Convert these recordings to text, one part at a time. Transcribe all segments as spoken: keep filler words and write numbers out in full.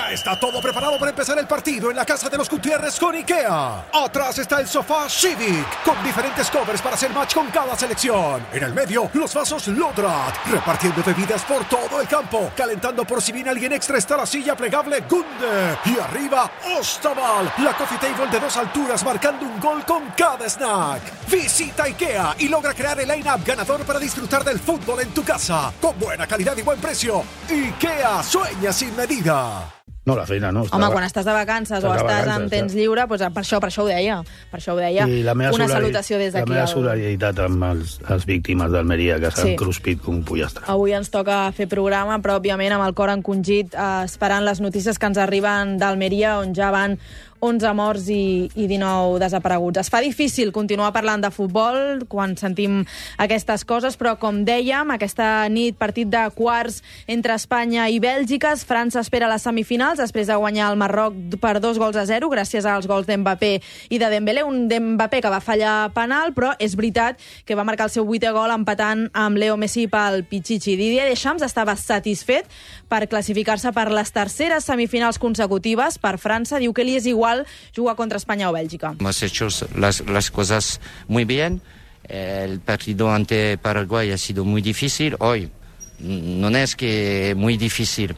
Ya está todo preparado para empezar el partido en la casa de los Gutiérrez con IKEA. Atrás está el sofá Civic, con diferentes covers para hacer match con cada selección. En el medio, los vasos Lodrat, repartiendo bebidas por todo el campo. Calentando por si viene alguien extra está la silla plegable Gunde. Y arriba, Ostaval, la coffee table de dos alturas marcando un gol con cada snack. Visita IKEA y logra crear el line-up ganador para disfrutar del fútbol en tu casa. Con buena calidad y buen precio. IKEA, sueña sin medida. No, la feina no. Home, quan estàs de vacances o estàs en temps lliure, doncs per això per això ho deia. Per això ho deia. Una salutació des d'aquí. La meva solidaritat amb els, els víctimes d'Almeria que s'han sí. cruspit com un pollastre. Avui ens toca fer programa, però òbviament amb el cor encongit, eh, esperant les notícies que ens arriben d'Almeria, on ja van onze morts i, i dinou desapareguts. Es fa difícil continuar parlant de futbol quan sentim aquestes coses, però com dèiem, aquesta nit partit de quarts entre Espanya i Bèlgica. França espera les semifinals després de guanyar el Marroc per dos gols a zero gràcies als gols d'Mbappé i de Dembélé. Un Dembélé que va fallar penal, però és veritat que va marcar el seu vuitè gol empatant amb Leo Messi pel Pichichi. Didier Deschamps estava satisfet per classificar-se per les terceres semifinals consecutives per França. Diu que li és igual jugar contra España o Bélgica. Hemos hecho las, las cosas muy bien. El partido ante Paraguay ha sido muy difícil. Hoy no es que muy difícil,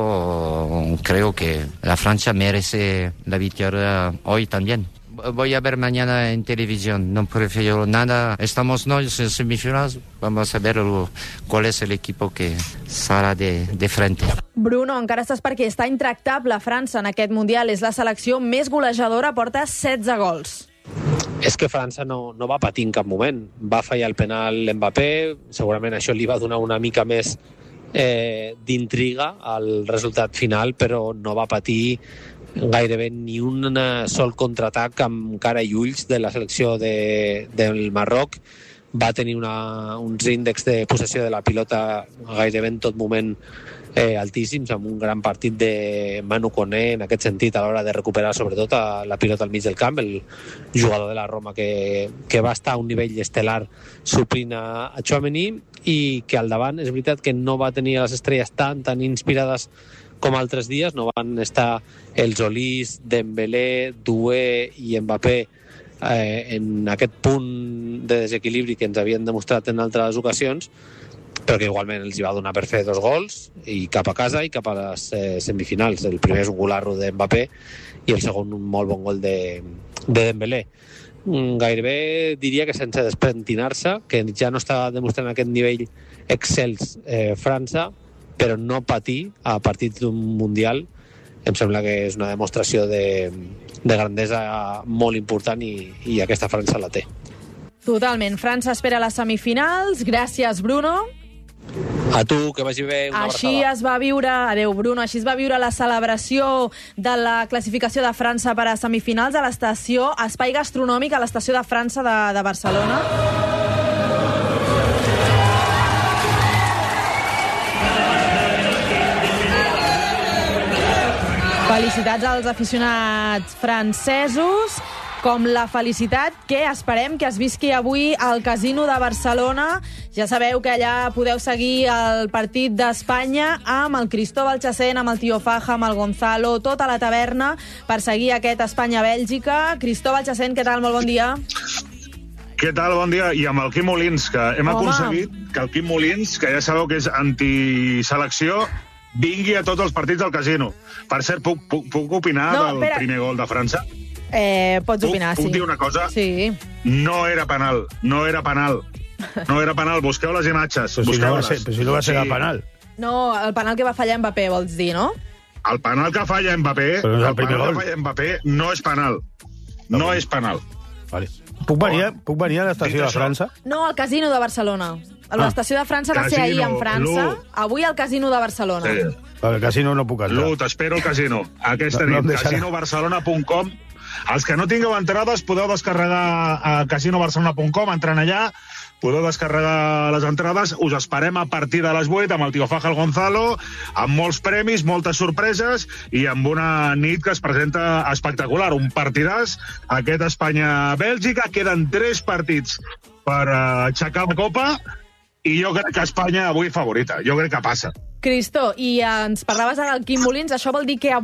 pero creo que la Francia merece la victoria hoy también. Voy a ver mañana en televisión, no prefiero nada. Estamos no en semifinales, vamos a ver cuál es el equipo que será de, de frente. Bruno, encara estàs perquè està intractable França en aquest Mundial. És la selecció més golejadora, porta setze gols. És que França no, no va patir en cap moment. Va fallar el penal Mbappé, segurament això li va donar una mica més eh, d'intriga al resultat final, però no va patir gairebé ni un sol contraatac amb cara i ulls de la selecció de, del Marroc. Va tenir una, uns índexs de possessió de la pilota gairebé en tot moment eh, altíssims, amb un gran partit de Manu Koné en aquest sentit a l'hora de recuperar sobretot a la pilota al mig del camp, el jugador de la Roma que, que va estar a un nivell estel·lar suplint a, a Tchouaméni, i que al davant és veritat que no va tenir les estrelles tan, tan inspirades com altres dies. No van estar els Olís, Dembélé, Doué i Mbappé eh, en aquest punt de desequilibri que ens havien demostrat en altres ocasions, però que igualment els hi va donar per fer dos gols i cap a casa i cap a les eh, semifinals. El primer és un golarro de Mbappé i el segon un molt bon gol de, de Dembélé. Gairebé diria que sense despentinar-se, que ja no està demostrant aquest nivell excels eh, França, però no patir a partir d'un Mundial em sembla que és una demostració de, de grandesa molt important i, i aquesta França la té. Totalment. França espera les semifinals. Gràcies, Bruno. A tu, que vagi bé, una així abraçada. es va viure, adeu Bruno, així es va viure la celebració de la classificació de França per a semifinals a l'estació Espai Gastronòmic, a l'estació de França de, de Barcelona. Felicitats als aficionats francesos, com la felicitat que esperem que es visqui avui al Casino de Barcelona. Ja sabeu que allà podeu seguir el partit d'Espanya amb el Cristóbal Chacén, amb el Tio Faja, amb el Gonzalo, tota la taverna per seguir aquest Espanya-Bèlgica. Cristóbal Chacén, què tal? Molt bon dia. Què tal? Bon dia. I amb el Quim Molins, que hem Home. aconseguit que el Quim Molins, que ja sabeu que és antiselecció, vingui a tots els partits del Casino. Per cert, puc, puc, puc opinar no, del espera. primer gol de França? Eh, pots opinar, puc, sí. Puc dir una cosa? Sí. No era penal, no era penal. No era penal, busqueu les imatges. Però si, no va ser, però si no va ser sí. el penal. No, el penal que va fallar Mbappé, vols dir, no? El penal que falla Mbappé, no el, el penal gol. que falla Mbappé no és penal. No, no és penal. Vale. Puc venir, puc venir a l'estació de França? No, al Casino de Barcelona. L'estació de França va ser ahir en França. Avui al Casino de Barcelona. Sí. Al Casino no puc entrar. Lu, t'espero al Casino. Aquesta no, nit, no casino barcelona punt com. Els que no tingueu entrades podeu descarregar a casino barcelona punt com, entrant allà, podeu descarregar les entrades. Us esperem a partir de les vuit amb el Tio Faja, el Gonzalo, amb molts premis, moltes sorpreses i amb una nit que es presenta espectacular. Un partidàs, aquest Espanya-Bèlgica. Queden tres partits per aixecar la copa i jo crec que Espanya avui favorita. Jo crec que passa. Cristo, i ens parlaves ara del Quim Molins, això vol dir que